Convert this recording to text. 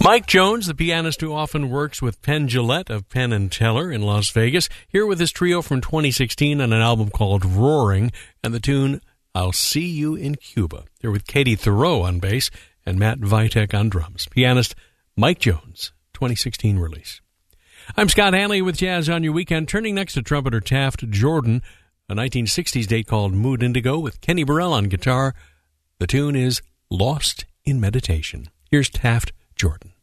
Mike Jones, the pianist who often works with Penn Jillette of Penn and Teller in Las Vegas, here with his trio from 2016 on an album called Roaring, and the tune I'll See You in Cuba. They're with Katie Thoreau on bass and Matt Vitek on drums. Pianist Mike Jones, 2016 release. I'm Scott Hanley with Jazz on Your Weekend, turning next to trumpeter Taft Jordan, a 1960s date called Mood Indigo with Kenny Burrell on guitar. The tune is Lost in Meditation. Here's Taft Jordan.